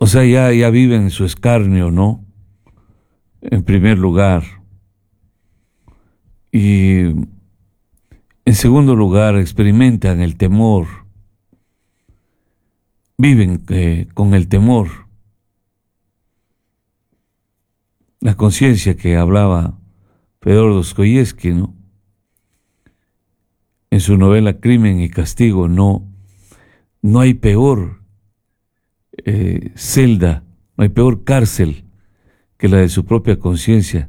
O sea, ya viven en su escarnio, ¿no? En primer lugar. Y en segundo lugar, experimentan el temor. Viven con el temor. La conciencia que hablaba Fedor Dostoyevsky, ¿no? En su novela Crimen y Castigo, no hay peor celda, no hay peor cárcel que la de su propia conciencia.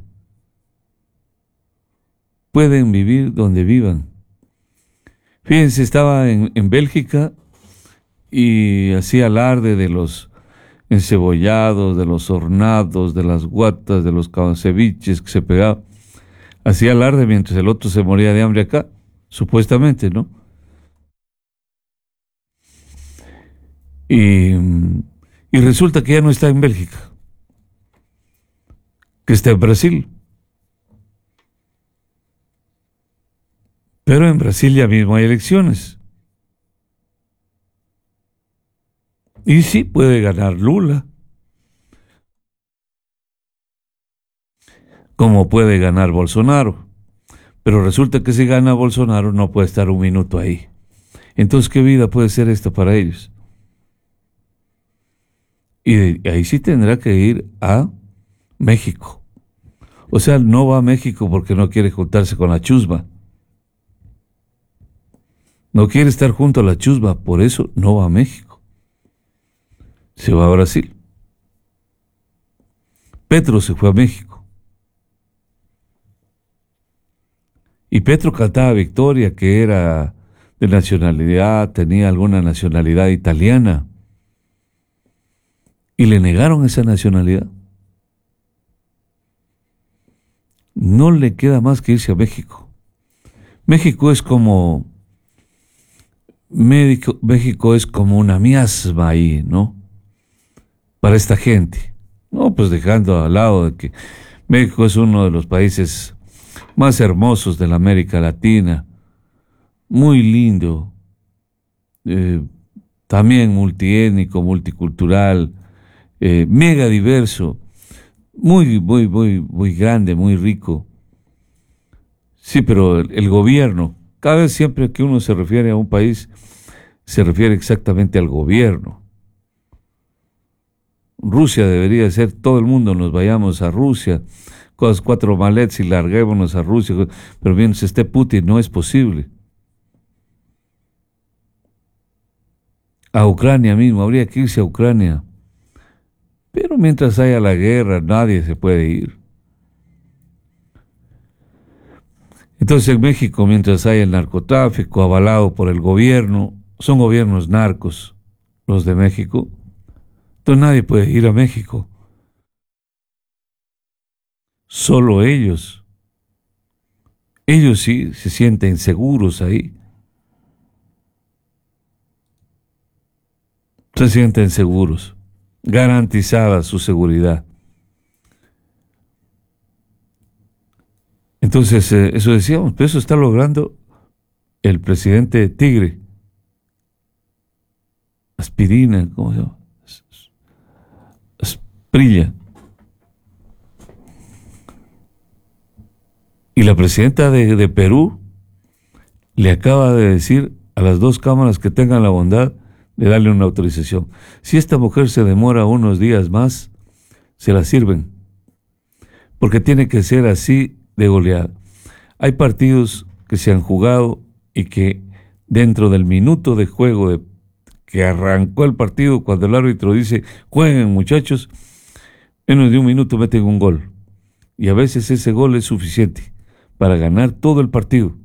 Pueden vivir donde vivan. Fíjense, estaba en Bélgica y hacía alarde de los encebollados, de los hornados, de las guatas, de los ceviches que se pegaban. Hacía alarde mientras el otro se moría de hambre acá, supuestamente, ¿no? Y resulta que ya no está en Bélgica, que está en Brasil. Pero en Brasil ya mismo hay elecciones. Y sí puede ganar Lula, como puede ganar Bolsonaro. Pero resulta que si gana Bolsonaro no puede estar un minuto ahí. Entonces, ¿qué vida puede ser esta para ellos? Y ahí sí tendrá que ir a México. O sea, no va a México porque no quiere juntarse con la chusma. No quiere estar junto a la chusma, por eso no va a México. Se va a Brasil. Petro se fue a México. Y Petro cantaba victoria, que era de nacionalidad, tenía alguna nacionalidad italiana. Y le negaron esa nacionalidad. No le queda más que irse a México. México es como una miasma ahí, ¿no? Para esta gente. No, pues dejando al lado de que México es uno de los países más hermosos de la América Latina, muy lindo, también multiétnico, multicultural, mega diverso, muy grande, muy rico. Sí, pero el gobierno, cada vez siempre que uno se refiere a un país, se refiere exactamente al gobierno. Rusia debería ser, todo el mundo nos vayamos a Rusia, con las 4 malets y larguémonos a Rusia, pero mientras esté Putin no es posible. A Ucrania mismo, habría que irse a Ucrania. Pero mientras haya la guerra, nadie se puede ir. Entonces en México, mientras haya el narcotráfico avalado por el gobierno, son gobiernos narcos los de México, entonces nadie puede ir a México. Solo ellos. Ellos sí se sienten seguros ahí. Se sienten seguros. Garantizada su seguridad. Entonces, eso decíamos, pero eso está logrando el presidente Tigre. Aspirina, ¿cómo se llama? Asprilla. Y la presidenta de Perú le acaba de decir a las 2 cámaras que tengan la bondad de darle una autorización. Si esta mujer se demora unos días más, se la sirven. Porque tiene que ser así de goleada. Hay partidos que se han jugado y que dentro del minuto de juego que arrancó el partido, cuando el árbitro dice, jueguen muchachos, menos de un minuto meten un gol. Y a veces ese gol es suficiente para ganar todo el partido.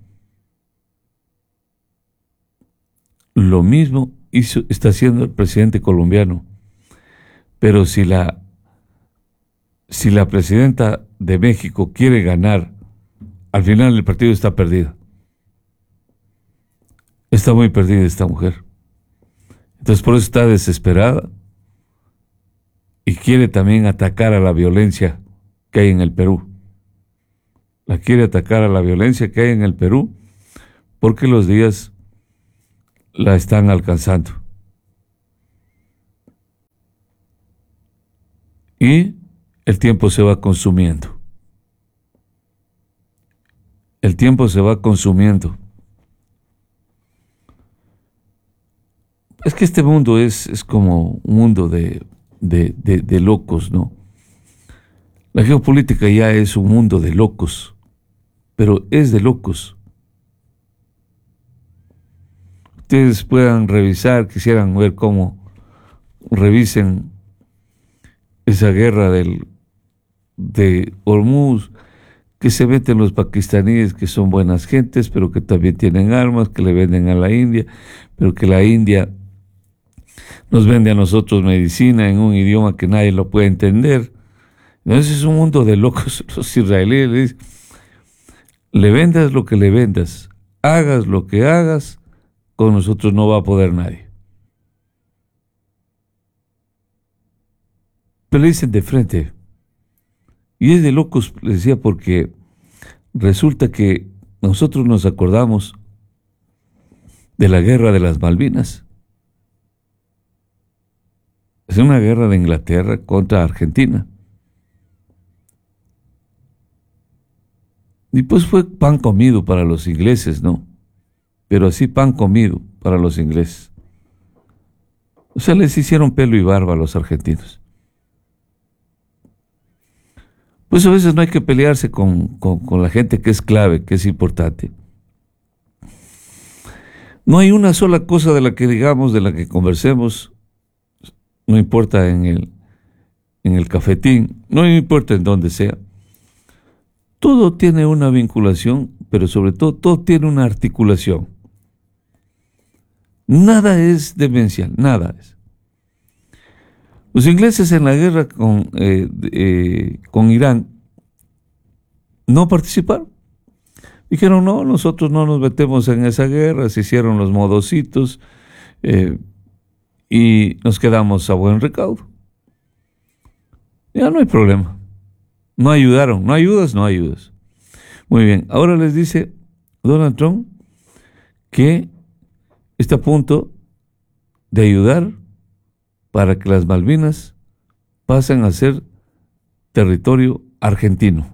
Lo mismo está haciendo el presidente colombiano. Pero si la presidenta de México quiere ganar, al final el partido está perdido. Está muy perdida esta mujer. Entonces por eso está desesperada y quiere también atacar a la violencia que hay en el Perú. La quiere atacar a la violencia que hay en el Perú porque los días la están alcanzando. y el tiempo se va consumiendo. El tiempo se va consumiendo. Es que este mundo es como un mundo de locos, ¿no? La geopolítica ya es un mundo de locos, pero es de locos. Ustedes puedan revisar, quisieran ver cómo revisen esa guerra de Hormuz, que se meten los pakistaníes, que son buenas gentes, pero que también tienen armas, que le venden a la India, pero que la India nos vende a nosotros medicina en un idioma que nadie lo puede entender. Entonces es un mundo de locos. Los israelíes le dicen, le vendas lo que le vendas, hagas lo que hagas, con nosotros no va a poder nadie. Pero le dicen de frente. Y es de locos, les decía, porque resulta que nosotros nos acordamos de la guerra de las Malvinas. Es una guerra de Inglaterra contra Argentina. Y pues fue pan comido para los ingleses, ¿no? Pero así pan comido para los ingleses. O sea, les hicieron pelo y barba a los argentinos. Pues a veces no hay que pelearse con la gente que es clave, que es importante. No hay una sola cosa de la que digamos, de la que conversemos, no importa en el cafetín, no importa en donde sea. Todo tiene una vinculación, pero sobre todo tiene una articulación. Nada es demencial, nada es. Los ingleses en la guerra con Irán no participaron. Dijeron, no, nosotros no nos metemos en esa guerra, se hicieron los modositos y nos quedamos a buen recaudo. Ya no hay problema. No ayudaron, no ayudas, no ayudas. Muy bien, ahora les dice Donald Trump que está a punto de ayudar para que las Malvinas pasen a ser territorio argentino.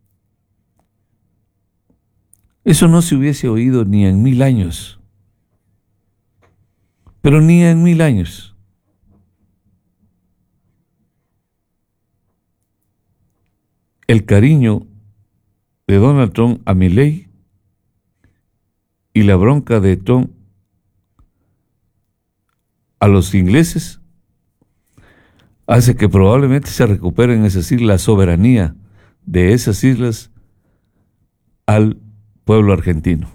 Eso no se hubiese oído ni en 1000 años. Pero ni en 1000 años. El cariño de Donald Trump a Milei y la bronca de Trump a los ingleses hace que probablemente se recuperen esas islas, la soberanía de esas islas al pueblo argentino.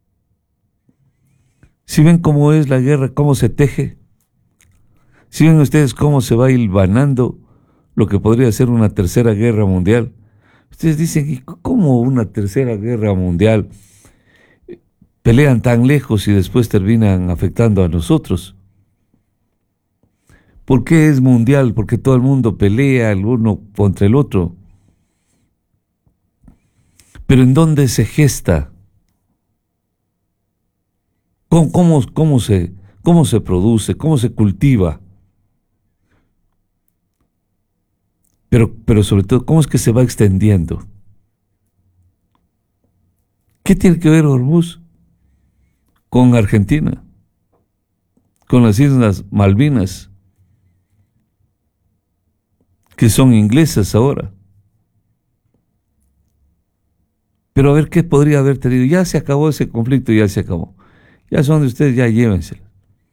Si ven cómo es la guerra, cómo se teje, si ven ustedes cómo se va hilvanando lo que podría ser una tercera guerra mundial. Ustedes dicen, ¿cómo una tercera guerra mundial? Pelean tan lejos y después terminan afectando a nosotros. ¿Por qué es mundial? Porque todo el mundo pelea el uno contra el otro. Pero ¿en dónde se gesta? ¿Cómo se produce? ¿Cómo se cultiva? Pero sobre todo, ¿cómo es que se va extendiendo? ¿Qué tiene que ver Hormuz con Argentina? Con las Islas Malvinas, que son inglesas ahora. Pero a ver qué podría haber tenido. Ya se acabó ese conflicto, ya se acabó. Ya son de ustedes, ya llévensela.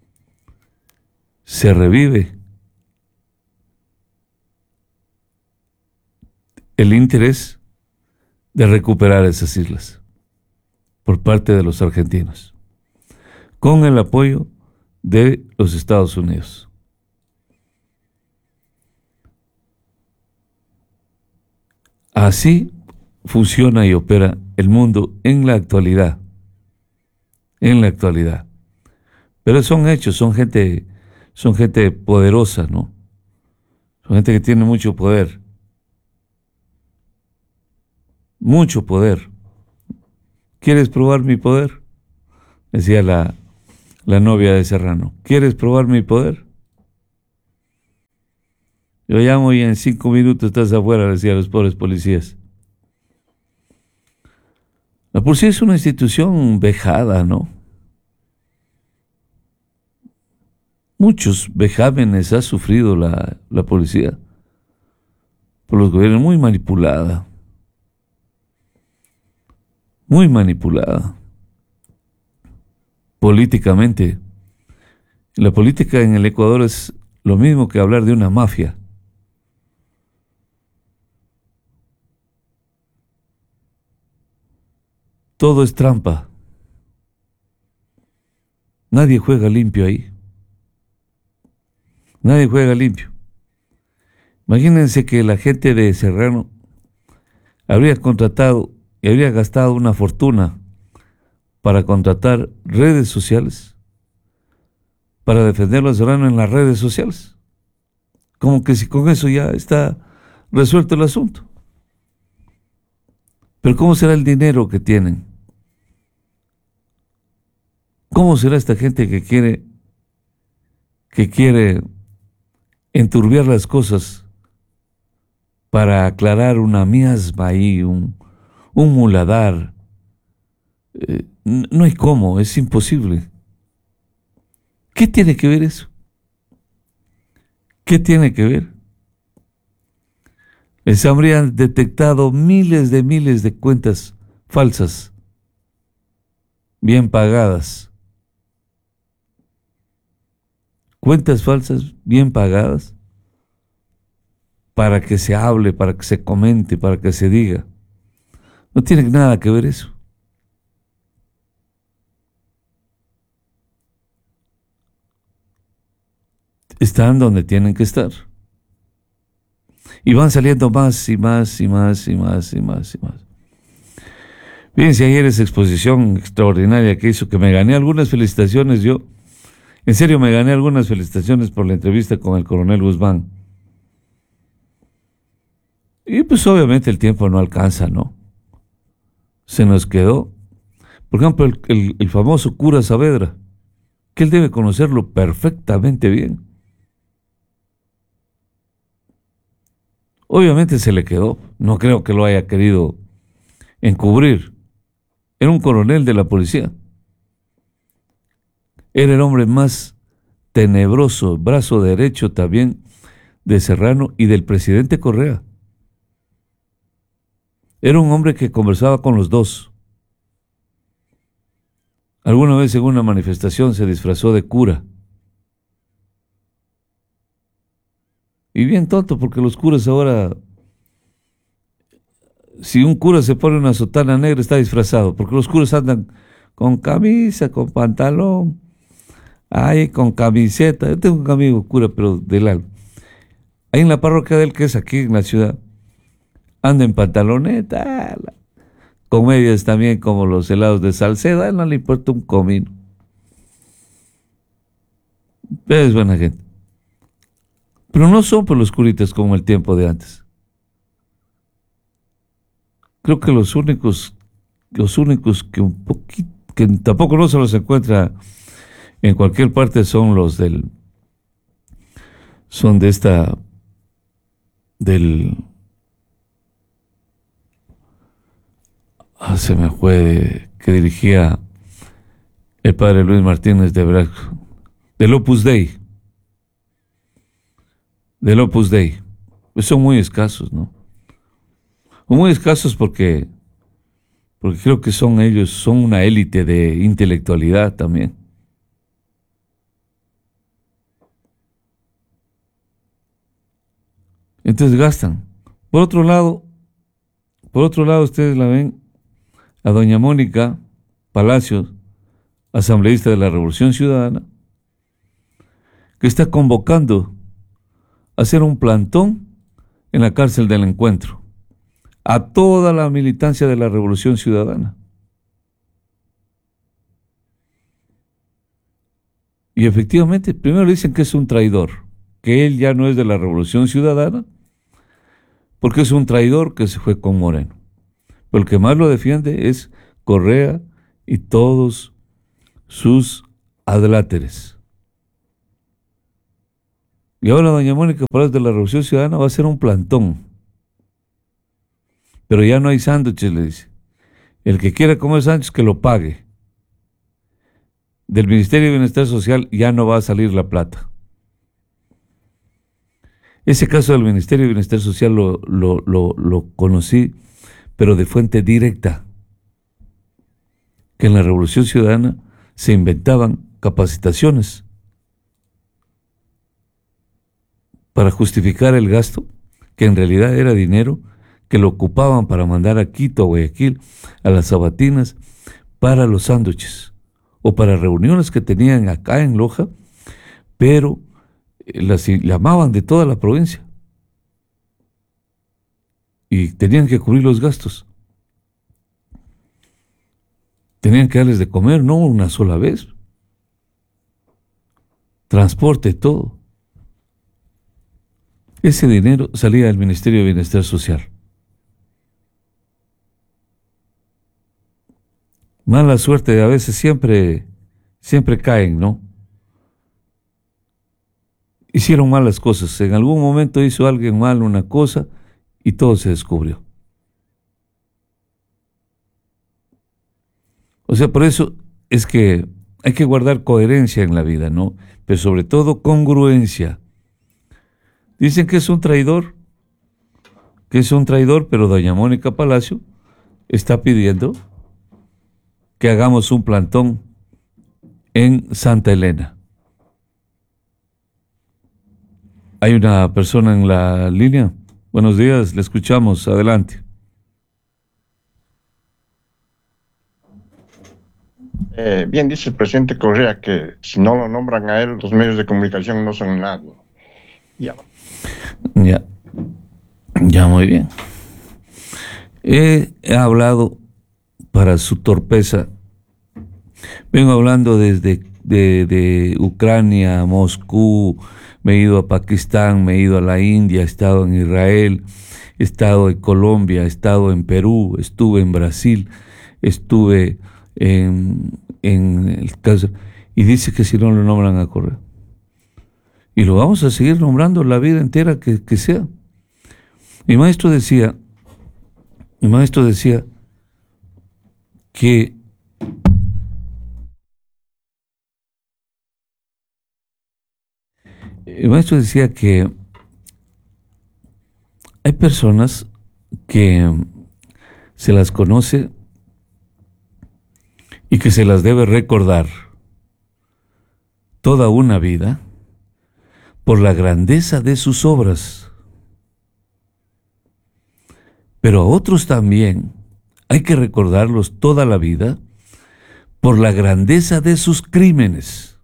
Se revive el interés de recuperar esas islas por parte de los argentinos, con el apoyo de los Estados Unidos. Así funciona y opera el mundo en la actualidad. En la actualidad. Pero son hechos, son gente poderosa, ¿no? Son gente que tiene mucho poder. Mucho poder. ¿Quieres probar mi poder? Decía la novia de Serrano. ¿Quieres probar mi poder? Yo llamo y en 5 minutos estás afuera, decía los pobres policías. La policía es una institución vejada, ¿no? Muchos vejámenes ha sufrido la policía por los gobiernos, muy manipulada políticamente. La política en el Ecuador es lo mismo que hablar de una mafia. Todo es trampa. Nadie juega limpio ahí. Nadie juega limpio. Imagínense que la gente de Serrano habría contratado y habría gastado una fortuna para contratar redes sociales, para defender a Serrano en las redes sociales. Como que si con eso ya está resuelto el asunto. Pero ¿cómo será el dinero que tienen? ¿Cómo será esta gente que quiere enturbiar las cosas para aclarar una miasma ahí, un muladar? No hay cómo, es imposible. ¿Qué tiene que ver eso? ¿Qué tiene que ver? Les habrían detectado miles de cuentas falsas, bien pagadas. Cuentas falsas, bien pagadas, para que se hable, para que se comente, para que se diga. No tiene nada que ver eso. Están donde tienen que estar. Y van saliendo más y más y más y más y más y más. Fíjense, ayer esa exposición extraordinaria que hizo, que me gané algunas felicitaciones yo. En serio, me gané algunas felicitaciones por la entrevista con el coronel Guzmán. Y pues obviamente el tiempo no alcanza, ¿no? Se nos quedó, por ejemplo, el famoso cura Saavedra, que él debe conocerlo perfectamente bien. Obviamente se le quedó, no creo que lo haya querido encubrir. Era un coronel de la policía. Era el hombre más tenebroso, brazo derecho también de Serrano y del presidente Correa. Era un hombre que conversaba con los dos. Alguna vez en una manifestación se disfrazó de cura. Y bien tonto, porque los curas ahora, si un cura se pone una sotana negra, está disfrazado, porque los curas andan con camisa, con pantalón, ahí con camiseta. Yo tengo un amigo cura, pero del alma. Ahí en la parroquia de él, que es aquí en la ciudad, anda en pantaloneta, con medias también como los helados de Salcedo. A él no le importa un comino. Es buena gente. Pero no son por los curitas como el tiempo de antes. Creo que los únicos que un poquito, que tampoco no se los encuentra en cualquier parte, son los se me fue, que dirigía el padre Luis Martínez de Braco, del Opus Dei. Del Opus Dei. Pues son muy escasos, ¿no? Muy escasos porque creo que ellos son una élite de intelectualidad también. Entonces gastan. Por otro lado, ustedes la ven a doña Mónica Palacios, asambleísta de la Revolución Ciudadana, que está convocando a hacer un plantón en la cárcel del Encuentro a toda la militancia de la Revolución Ciudadana. Y efectivamente, primero le dicen que es un traidor, que él ya no es de la Revolución Ciudadana, porque es un traidor que se fue con Moreno. Pero el que más lo defiende es Correa y todos sus adláteres. Y ahora doña Mónica Palacios de la Revolución Ciudadana va a hacer un plantón. Pero ya no hay sándwiches, le dice. El que quiera comer sándwiches, que lo pague. Del Ministerio de Bienestar Social ya no va a salir la plata. Ese caso del Ministerio de Bienestar Social lo conocí, pero de fuente directa. Que en la Revolución Ciudadana se inventaban capacitaciones para justificar el gasto, que en realidad era dinero que lo ocupaban para mandar a Quito, a Guayaquil, a las Sabatinas, para los sándwiches o para reuniones que tenían acá en Loja, pero las llamaban de toda la provincia y tenían que cubrir los gastos. Tenían que darles de comer, no una sola vez. Transporte, todo. Ese dinero salía del Ministerio de Bienestar Social. Mala suerte, a veces siempre caen, ¿no? Hicieron malas cosas. En algún momento hizo alguien mal una cosa y todo se descubrió. O sea, por eso es que hay que guardar coherencia en la vida, ¿no? Pero sobre todo congruencia. Dicen que es un traidor, pero doña Mónica Palacio está pidiendo que hagamos un plantón en Santa Elena. Hay una persona en la línea. Buenos días, le escuchamos. Adelante. Bien dice el presidente Correa que si no lo nombran a él, los medios de comunicación no son nadie. Ya. Ya, muy bien. He hablado para su torpeza. Vengo hablando desde de Ucrania, Moscú, me he ido a Pakistán, me he ido a la India, he estado en Israel, he estado en Colombia, he estado en Perú, estuve en Brasil, estuve en el caso, y dice que si no lo nombran a Correa. Y lo vamos a seguir nombrando la vida entera que sea. Mi maestro decía que hay personas que se las conoce y que se las debe recordar toda una vida por la grandeza de sus obras. Pero a otros también hay que recordarlos toda la vida por la grandeza de sus crímenes.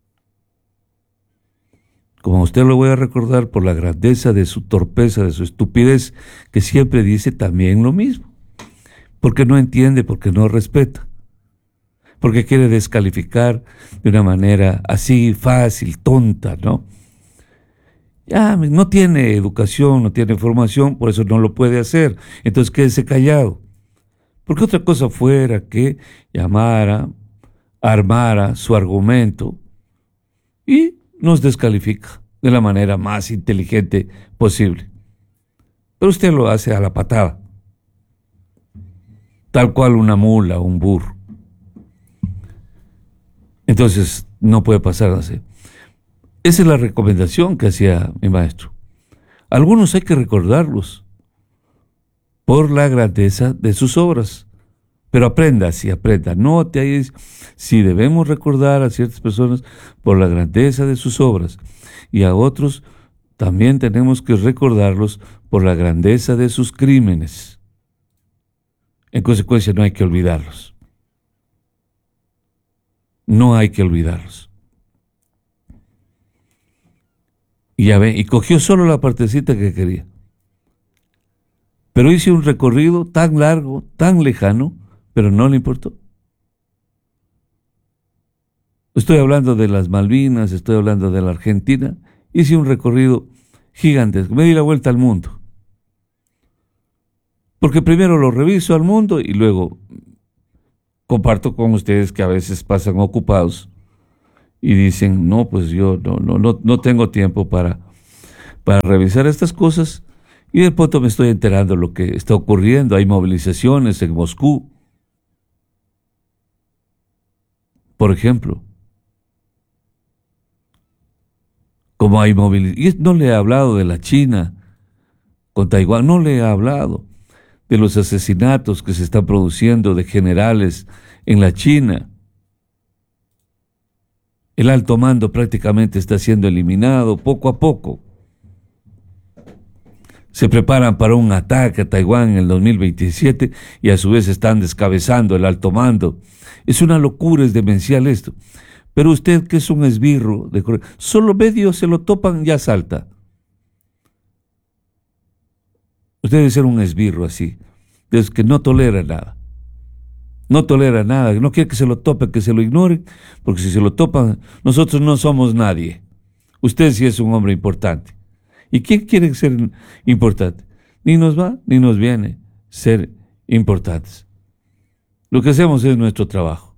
Como a usted lo voy a recordar por la grandeza de su torpeza, de su estupidez, que siempre dice también lo mismo. Porque no entiende, porque no respeta. Porque quiere descalificar de una manera así fácil, tonta, ¿no? Ya no tiene educación, no tiene formación, por eso no lo puede hacer. Entonces quédese callado. Porque otra cosa fuera que llamara, armara su argumento y nos descalifica de la manera más inteligente posible. Pero usted lo hace a la patada, tal cual una mula o un burro. Entonces no puede pasar así. Esa es la recomendación que hacía mi maestro. Algunos hay que recordarlos por la grandeza de sus obras. Pero aprenda, sí, aprenda. Note ahí si debemos recordar a ciertas personas por la grandeza de sus obras y a otros también tenemos que recordarlos por la grandeza de sus crímenes. En consecuencia, no hay que olvidarlos. No hay que olvidarlos. Y ya ve, y cogió solo la partecita que quería. Pero hice un recorrido tan largo, tan lejano, pero no le importó. Estoy hablando de las Malvinas, estoy hablando de la Argentina. Hice un recorrido gigantesco, me di la vuelta al mundo. Porque primero lo reviso al mundo y luego comparto con ustedes que a veces pasan ocupados y dicen, no, pues yo no tengo tiempo para para revisar estas cosas y de pronto me estoy enterando lo que está ocurriendo. Hay movilizaciones en Moscú, por ejemplo. Como hay movilizaciones. Y no le he hablado de la China con Taiwán, no le he hablado de los asesinatos que se están produciendo de generales en la China. El alto mando prácticamente está siendo eliminado poco a poco. Se preparan para un ataque a Taiwán en el 2027 y a su vez están descabezando el alto mando. Es una locura, es demencial esto. Pero usted, que es un esbirro, solo medio se lo topan, ya salta. Usted debe ser un esbirro así, es que no tolera nada. No tolera nada, no quiere que se lo topen, que se lo ignoren, porque si se lo topan, nosotros no somos nadie. Usted sí es un hombre importante. ¿Y quién quiere ser importante? Ni nos va, ni nos viene ser importantes. Lo que hacemos es nuestro trabajo.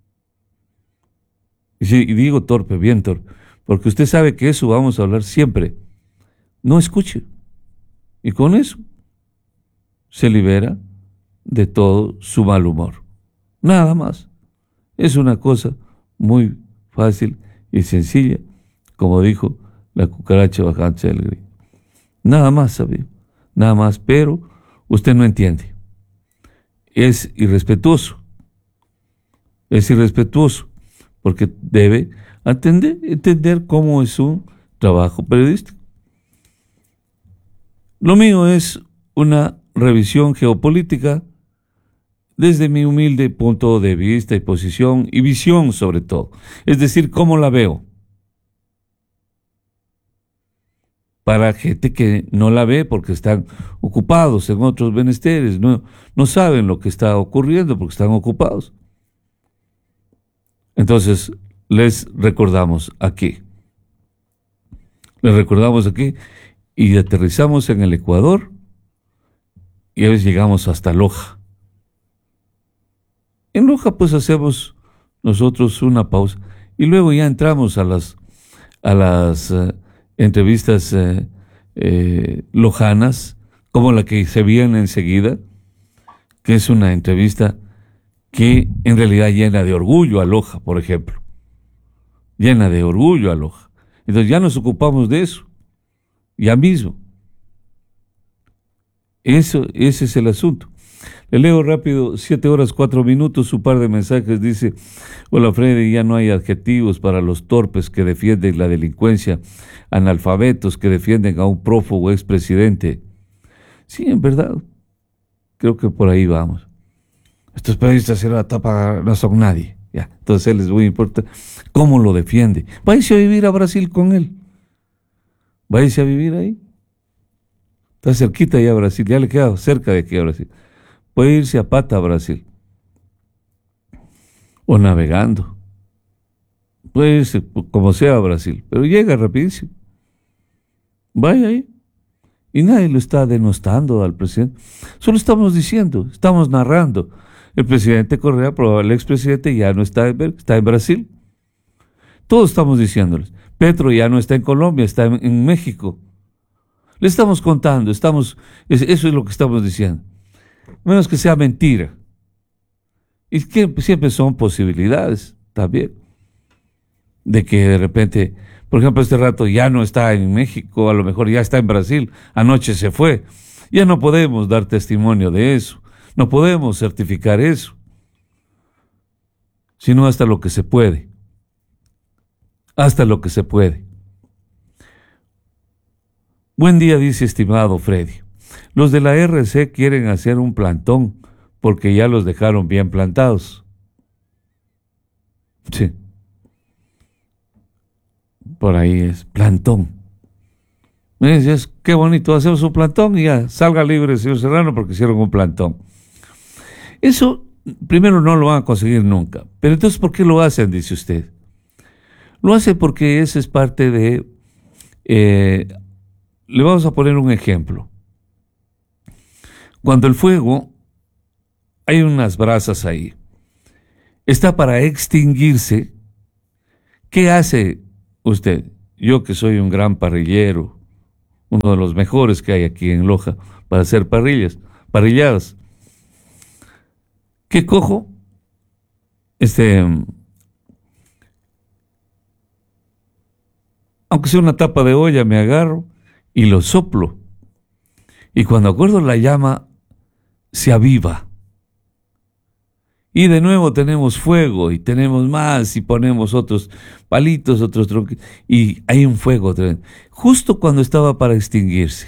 Y digo torpe, bien torpe, porque usted sabe que eso vamos a hablar siempre. No escuche. Y con eso se libera de todo su mal humor. Nada más. Es una cosa muy fácil y sencilla, como dijo la cucaracha bajándose del grillo. Nada más, ¿sabía? Nada más, pero usted no entiende. Es irrespetuoso. Es irrespetuoso, porque debe entender cómo es un trabajo periodístico. Lo mío es una revisión geopolítica desde mi humilde punto de vista y posición y visión sobre todo. Es decir, cómo la veo. Para gente que no la ve porque están ocupados en otros menesteres, no saben lo que está ocurriendo porque están ocupados. Entonces, les recordamos aquí y aterrizamos en el Ecuador y a veces llegamos hasta Loja. En Loja pues hacemos nosotros una pausa y luego ya entramos a las entrevistas lojanas, como la que se viene enseguida, que es una entrevista que en realidad llena de orgullo a Loja, por ejemplo. Llena de orgullo a Loja. Entonces ya nos ocupamos de eso, ya mismo. Ese es el asunto. Le leo rápido, 7:04, su par de mensajes. Dice: hola Freddy, ya no hay adjetivos para los torpes que defienden la delincuencia, analfabetos que defienden a un prófugo expresidente. Sí, en verdad, creo que por ahí vamos. Estos periodistas en la tapa no son nadie. Ya, entonces él es muy importante. ¿Cómo lo defiende? Váyase a vivir a Brasil con él. Váyase a vivir ahí. Está cerquita ya a Brasil, ya le queda cerca de aquí a Brasil. Puede irse a pata a Brasil. O navegando. Puede irse como sea a Brasil, pero llega rapidísimo. Vaya ahí. Y nadie lo está denostando al presidente. Solo estamos diciendo, estamos narrando. El presidente Correa, probable expresidente, ya no está en Brasil. Todos estamos diciéndoles. Petro ya no está en Colombia, está en México. Le estamos contando, eso es lo que estamos diciendo. Menos que sea mentira. Y que siempre son posibilidades también. De que de repente, por ejemplo, este rato ya no está en México, a lo mejor ya está en Brasil, anoche se fue. Ya no podemos dar testimonio de eso, no podemos certificar eso, sino hasta lo que se puede. Hasta lo que se puede. Buen día, dice estimado Freddy. Los de la RC quieren hacer un plantón porque ya los dejaron bien plantados. Sí. Por ahí es plantón. Me dices, qué bonito, hacemos un plantón y ya, salga libre el señor Serrano porque hicieron un plantón. Eso, primero, no lo van a conseguir nunca. Pero entonces, ¿por qué lo hacen? Dice usted. Lo hace porque esa es parte de... le vamos a poner un ejemplo. Cuando el fuego, hay unas brasas ahí, está para extinguirse, ¿qué hace usted? Yo que soy un gran parrillero, uno de los mejores que hay aquí en Loja para hacer parrilladas. ¿Qué cojo? Aunque sea una tapa de olla, me agarro y lo soplo. Y cuando acuerdo la llama, se aviva. Y de nuevo tenemos fuego y tenemos más y ponemos otros palitos, otros troncos. Y hay un fuego justo cuando estaba para extinguirse.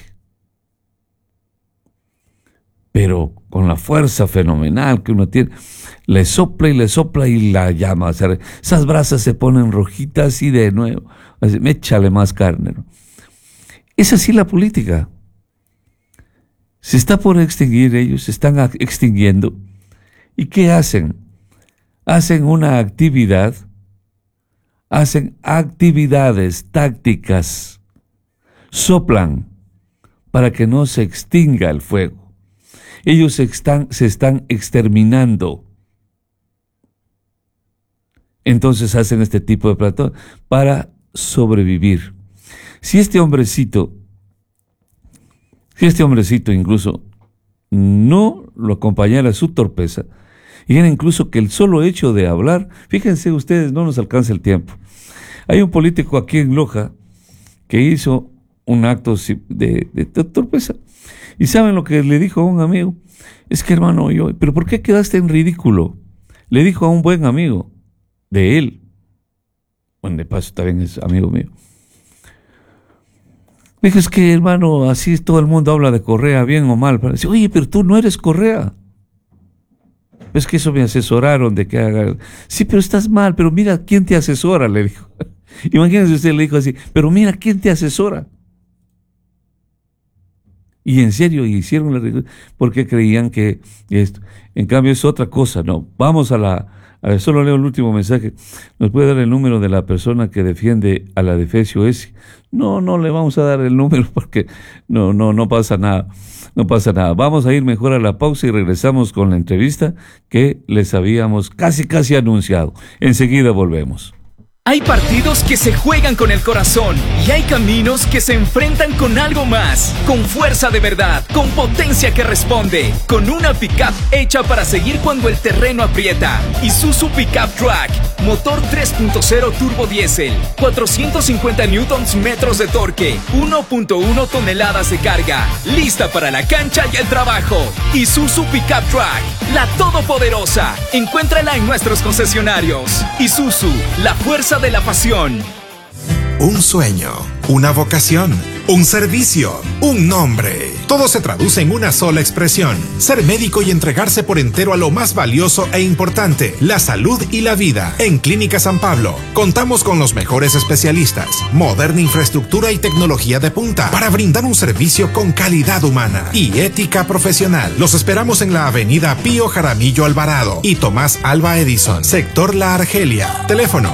Pero con la fuerza fenomenal que uno tiene, le sopla y la llama. Esas brasas se ponen rojitas y de nuevo, así, échale más carne, ¿no? Es así la política. Se está por extinguir, ellos se están extinguiendo. ¿Y qué hacen? Hacen una actividad, hacen actividades tácticas, soplan para que no se extinga el fuego. Ellos se están exterminando. Entonces hacen este tipo de platón para sobrevivir. Si este hombrecito incluso no lo acompañara su torpeza, y era incluso que el solo hecho de hablar, fíjense ustedes, no nos alcanza el tiempo. Hay un político aquí en Loja que hizo un acto de torpeza. ¿Y saben lo que le dijo a un amigo? Es que, hermano, ¿pero por qué quedaste en ridículo? Le dijo a un buen amigo de él. Bueno, de paso también es amigo mío. Dijo, es que, hermano, así todo el mundo habla de Correa, bien o mal. Dice, oye, pero tú no eres Correa. Es que eso me asesoraron de que haga. Sí, pero estás mal, pero mira quién te asesora, le dijo. Imagínense, usted le dijo así, pero mira quién te asesora. Y en serio, hicieron la ridícula porque creían que esto. En cambio es otra cosa, no. Vamos a ver, solo leo el último mensaje. ¿Nos puede dar el número de la persona que defiende a la Defesio S? No le vamos a dar el número porque no pasa nada. No pasa nada. Vamos a ir mejor a la pausa y regresamos con la entrevista que les habíamos casi anunciado. Enseguida volvemos. Hay partidos que se juegan con el corazón y hay caminos que se enfrentan con algo más, con fuerza de verdad, con potencia que responde, con una pickup hecha para seguir cuando el terreno aprieta. Isuzu Pickup Track, motor 3.0 turbo diésel, 450 Nm de torque, 1.1 toneladas de carga, lista para la cancha y el trabajo. Isuzu Pickup Track, la todopoderosa. Encuéntrala en nuestros concesionarios. Isuzu, la fuerza de la pasión. Un sueño, una vocación, un servicio, un nombre. Todo se traduce en una sola expresión: ser médico y entregarse por entero a lo más valioso e importante, la salud y la vida. En Clínica San Pablo contamos con los mejores especialistas, moderna infraestructura y tecnología de punta para brindar un servicio con calidad humana y ética profesional. Los esperamos en la avenida Pío Jaramillo Alvarado y Tomás Alva Edison, sector La Argelia. Teléfono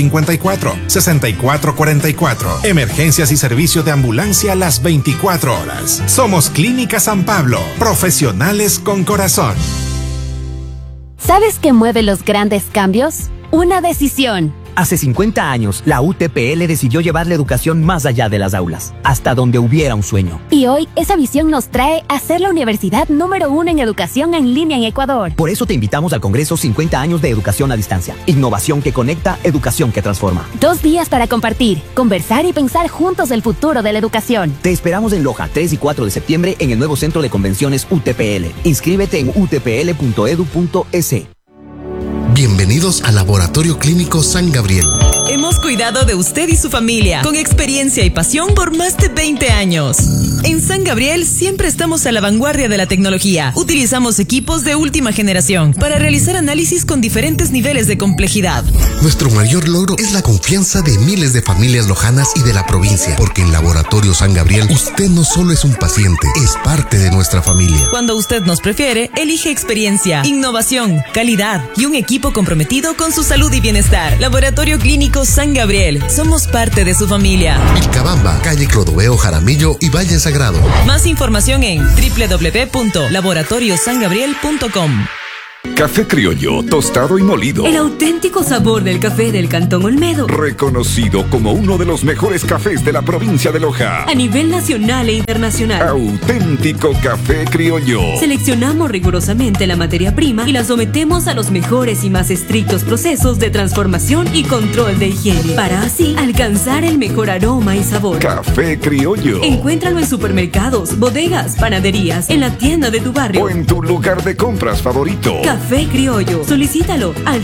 254-6444. Emergencias y servicio de ambulancia las 24 horas. Somos Clínica San Pablo, profesionales con corazón. ¿Sabes qué mueve los grandes cambios? Una decisión. Hace 50 años, la UTPL decidió llevar la educación más allá de las aulas, hasta donde hubiera un sueño. Y hoy, esa visión nos trae a ser la universidad número 1 en educación en línea en Ecuador. Por eso te invitamos al Congreso 50 años de educación a distancia. Innovación que conecta, educación que transforma. 2 días para compartir, conversar y pensar juntos el futuro de la educación. Te esperamos en Loja, 3 y 4 de septiembre, en el nuevo Centro de Convenciones UTPL. Inscríbete en utpl.edu.es. Bienvenidos al Laboratorio Clínico San Gabriel. Hemos cuidado de usted y su familia con experiencia y pasión por más de 20 años. En San Gabriel siempre estamos a la vanguardia de la tecnología. Utilizamos equipos de última generación para realizar análisis con diferentes niveles de complejidad. Nuestro mayor logro es la confianza de miles de familias lojanas y de la provincia, porque en Laboratorio San Gabriel usted no solo es un paciente, es parte de nuestra familia. Cuando usted nos prefiere, elige experiencia, innovación, calidad y un equipo comprometido con su salud y bienestar. Laboratorio Clínico San Gabriel. Somos parte de su familia. Vilcabamba, calle Clodoveo Jaramillo y Valle Sagrado. Más información en www.laboratoriosangabriel.com. Café criollo, tostado y molido. El auténtico sabor del café del Cantón Olmedo. Reconocido como uno de los mejores cafés de la provincia de Loja. A nivel nacional e internacional. Auténtico café criollo. Seleccionamos rigurosamente la materia prima y la sometemos a los mejores y más estrictos procesos de transformación y control de higiene, para así alcanzar el mejor aroma y sabor. Café criollo. Encuéntralo en supermercados, bodegas, panaderías, en la tienda de tu barrio o en tu lugar de compras favorito. Café criollo. Solicítalo al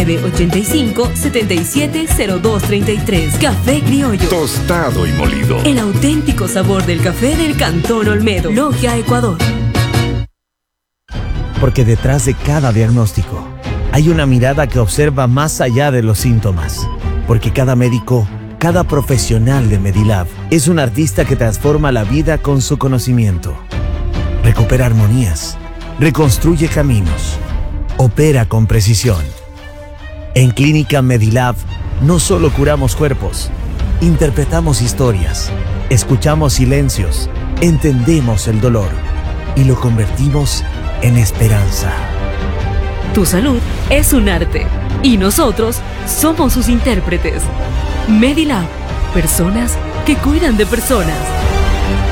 0985-770233. Café criollo. Tostado y molido. El auténtico sabor del café del Cantón Olmedo. Logia, Ecuador. Porque detrás de cada diagnóstico hay una mirada que observa más allá de los síntomas. Porque cada médico, cada profesional de Medilab es un artista que transforma la vida con su conocimiento. Recupera armonías, reconstruye caminos, opera con precisión. En Clínica Medilab no solo curamos cuerpos, interpretamos historias, escuchamos silencios, entendemos el dolor y lo convertimos en esperanza. Tu salud es un arte y nosotros somos sus intérpretes. Medilab, personas que cuidan de personas.